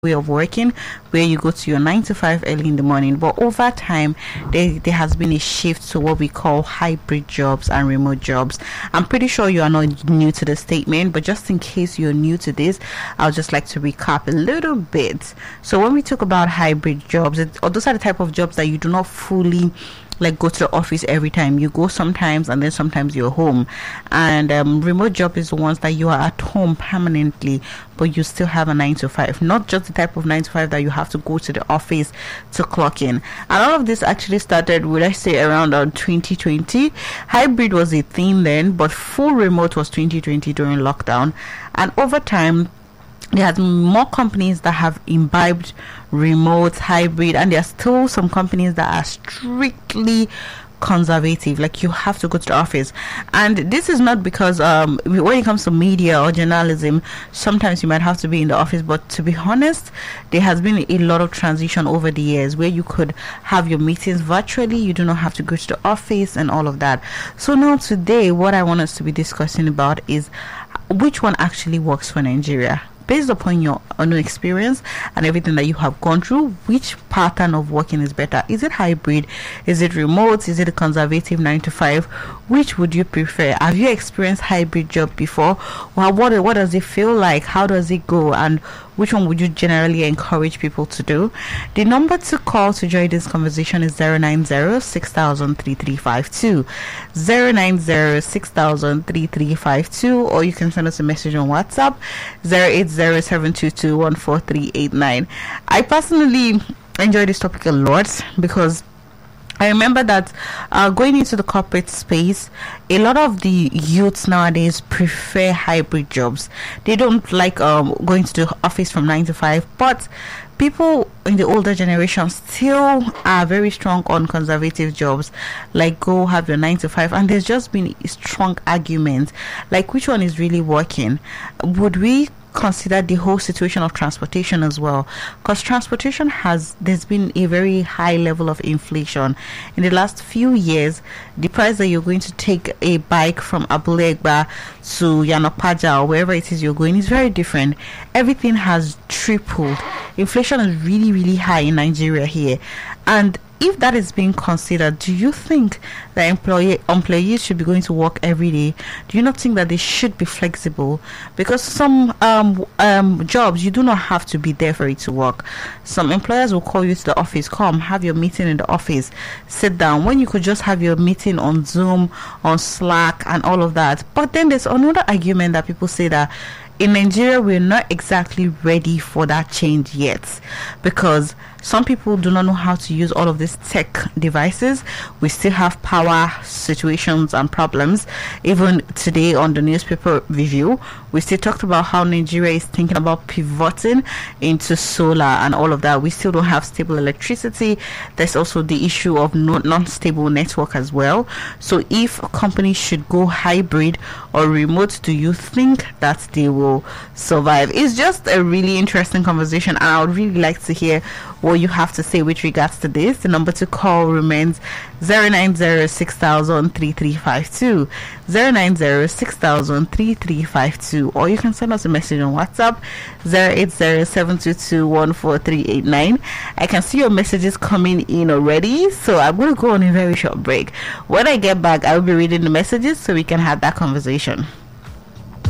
way of working where you go to your 9 to 5 early in the morning, but over time there has been a shift to what we call hybrid jobs and remote jobs. I'm pretty sure you are not new to the statement, but just in case you're new to this, I'll just like to recap a little bit. So when we talk about hybrid jobs, those are the type of jobs that you do not fully like go to the office every time. You go sometimes and then sometimes you're home. And remote job is the ones that you are at home permanently, but you still have a 9 to 5, not just the type of 9 to 5 that you have to go to the office to clock in. And all of this actually started, would I say, around 2020. Hybrid was a thing then, but full remote was 2020 during lockdown. And over time, there has been more companies that have imbibed remote, hybrid, and there are still some companies that are strictly conservative, like you have to go to the office. And this is not because when it comes to media or journalism, sometimes you might have to be in the office, but to be honest, there has been a lot of transition over the years where you could have your meetings virtually, you do not have to go to the office and all of that. So now today, what I want us to be discussing about is which one actually works for Nigeria. Based upon your own experience and everything that you have gone through, which pattern of working is better? Is it hybrid? Is it remote? Is it a conservative 9 to 5? Which would you prefer? Have you experienced hybrid job before? Well, what does it feel like? How does it go? And which one would you generally encourage people to do? The number to call to join this conversation is 090-6000-3352, 090-6000-3352, or you can send us a message on WhatsApp 080-722-14389. I personally enjoy this topic a lot because I remember that going into the corporate space, a lot of the youths nowadays prefer hybrid jobs. They don't like going to the office from 9 to 5, but people in the older generation still are very strong on conservative jobs, like go have your 9 to 5. And there's just been a strong argument, like which one is really working. Would we consider the whole situation of transportation as well? Because transportation there's been a very high level of inflation in the last few years. The price that you're going to take a bike from Abulegba to Yanopaja or wherever it is you're going is very different. Everything has tripled. Inflation is really high in Nigeria here. And if that is being considered, do you think that employees should be going to work every day? Do you not think that they should be flexible? Because some jobs, you do not have to be there for it to work. Some employers will call you to the office, come have your meeting in the office, sit down, when you could just have your meeting on Zoom, on Slack and all of that. But then there's another argument that people say that in Nigeria, we're not exactly ready for that change yet, because some people do not know how to use all of these tech devices. We still have power situations and problems. Even today on the newspaper review, we still talked about how Nigeria is thinking about pivoting into solar and all of that. We still don't have stable electricity. There's also the issue of non-stable network as well. So if companies should go hybrid or remote, do you think that they will survive? It's just a really interesting conversation, and I would really like to hear what you have to say with regards to this. The number to call remains 090-6000-3352, 090-6000-3352, or you can send us a message on WhatsApp 080-722-14389. I can see your messages coming in already, so I'm going to go on a very short break. When I get back, I will be reading the messages so we can have that conversation.